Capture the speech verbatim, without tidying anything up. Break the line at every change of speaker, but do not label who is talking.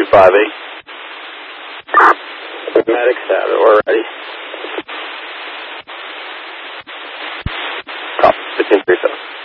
five eight. Medics have it, we're ready. Copy, fifteen three seven.